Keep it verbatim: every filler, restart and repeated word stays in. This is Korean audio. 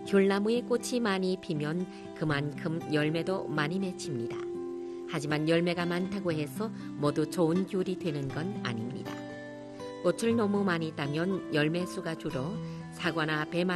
귤나무에 꽃이 많이 피면 그만큼 열매도 많이 맺힙니다. 하지만 열매가 많다고 해서 모두 좋은 귤이 되는 건 아닙니다. 꽃을 너무 많이 따면 열매 수가 줄어 사과나 배만